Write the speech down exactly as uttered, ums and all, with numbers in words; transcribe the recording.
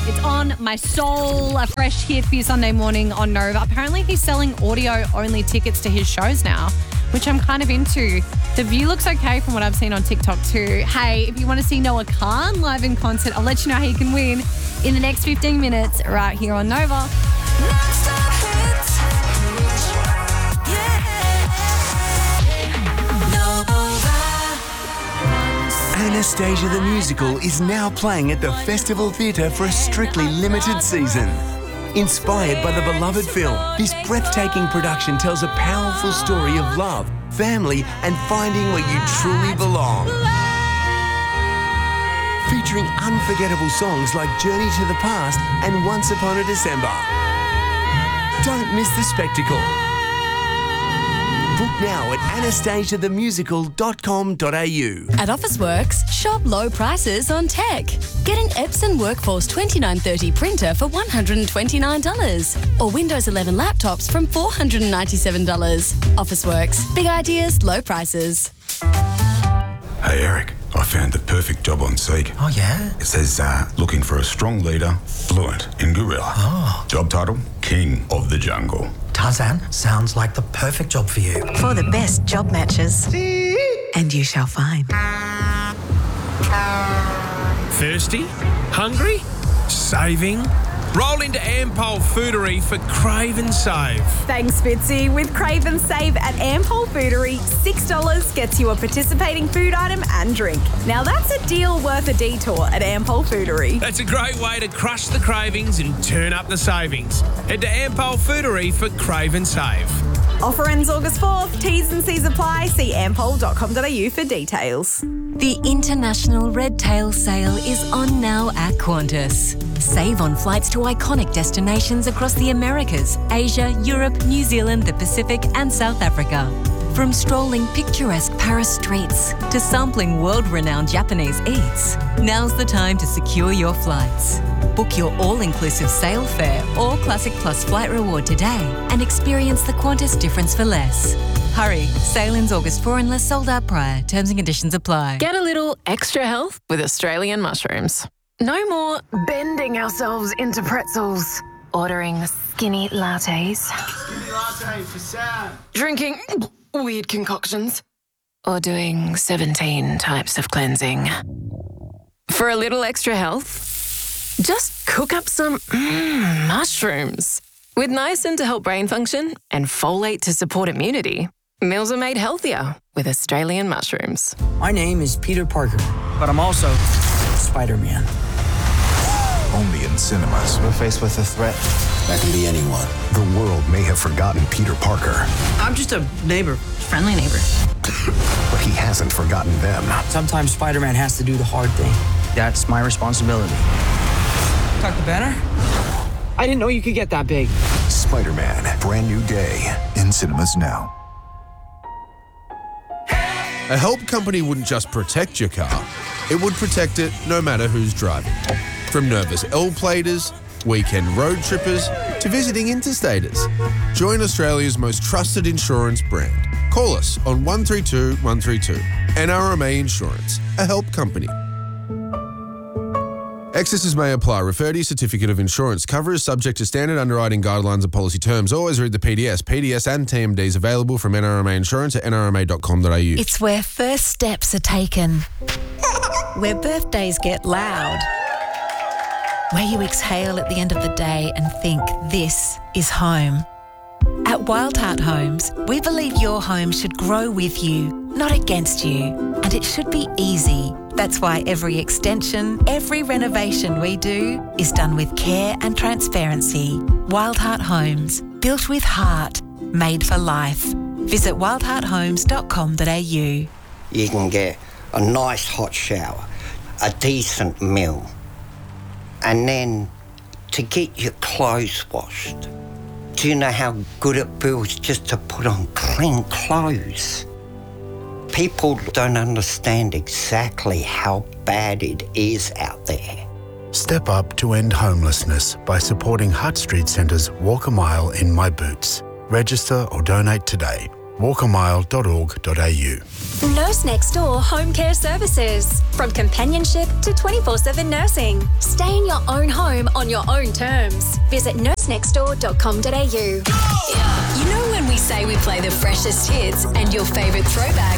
It's On My Soul, a fresh hit for your Sunday morning on Nova. Apparently he's selling audio-only tickets to his shows now, which I'm kind of into. The view looks okay from what I've seen on TikTok too. Hey, if you want to see Noah Khan live in concert, I'll let you know how you can win in the next fifteen minutes right here on Nova. Anastasia the Musical is now playing at the Festival Theatre for a strictly limited season. Inspired by the beloved film, this breathtaking production tells a powerful story of love, family, and finding where you truly belong. Featuring unforgettable songs like Journey to the Past and Once Upon a December. Don't miss the spectacle. Book now at anastasia the musical dot com dot a u. At Officeworks, shop low prices on tech. Get an Epson Workforce twenty-nine thirty printer for one hundred twenty-nine dollars or Windows eleven laptops from four hundred ninety-seven dollars. Officeworks, big ideas, low prices. Hey Eric, I found the perfect job on Seek. Oh yeah? It says uh, looking for a strong leader, fluent in gorilla. Oh. Job title, King of the Jungle. Tarzan, sounds like the perfect job for you. For the best job matches. And you shall find. Thirsty? Hungry? Saving? Roll into Ampol Foodery for Crave and Save. Thanks, Fitzy. With Crave and Save at Ampol Foodery, six dollars gets you a participating food item and drink. Now that's a deal worth a detour at Ampol Foodery. That's a great way to crush the cravings and turn up the savings. Head to Ampol Foodery for Crave and Save. Offer ends August fourth. T's and C's apply. See ampol dot com dot a u for details. The International Red Tail Sale is on now at Qantas. Save on flights to iconic destinations across the Americas, Asia, Europe, New Zealand, the Pacific and South Africa. From strolling picturesque Paris streets to sampling world-renowned Japanese eats, now's the time to secure your flights. Book your all-inclusive sale fare or Classic Plus flight reward today and experience the Qantas difference for less. Hurry, sale ends August fourth unless sold out prior. Terms and conditions apply. Get a little extra health with Australian mushrooms. No more bending ourselves into pretzels, ordering skinny lattes, Skinny latte for Sam. drinking weird concoctions, or doing seventeen types of cleansing. For a little extra health, just cook up some mm, mushrooms. With niacin to help brain function and folate to support immunity, meals are made healthier with Australian mushrooms. My name is Peter Parker, but I'm also Spider-Man. Only in cinemas. We're faced with a threat. That can be anyone. The world may have forgotten Peter Parker. I'm just a neighbor, friendly neighbor. But he hasn't forgotten them. Sometimes Spider-Man has to do the hard thing. That's my responsibility. Doctor Banner? I didn't know you could get that big. Spider-Man, brand new day. In cinemas now. A help company wouldn't just protect your car, it would protect it no matter who's driving. From nervous L-platers, weekend road trippers, to visiting interstaters. Join Australia's most trusted insurance brand. Call us on one three two one three two. N R M A Insurance, a help company. Excesses may apply. Refer to your certificate of insurance. Cover is subject to standard underwriting guidelines and policy terms. Always read the P D S. P D S and T M Ds available from N R M A Insurance at n r m a dot com dot a u. It's where first steps are taken. Where birthdays get loud. Where you exhale at the end of the day and think, this is home. At Wild Heart Homes, we believe your home should grow with you, not against you. And it should be easy. That's why every extension, every renovation we do is done with care and transparency. Wild Heart Homes, built with heart, made for life. Visit wild heart homes dot com dot a u. You can get a nice hot shower, a decent meal, and then to get your clothes washed. Do you know how good it feels just to put on clean clothes? People don't understand exactly how bad it is out there. Step up to end homelessness by supporting Hutt Street Centre's Walk a Mile in My Boots. Register or donate today. walk a mile dot org dot a u. Nurse Next Door Home Care Services. From companionship to twenty-four seven nursing. Stay in your own home on your own terms. Visit nurse next door dot com dot a u. You know when we say we play the freshest hits and your favourite throwbacks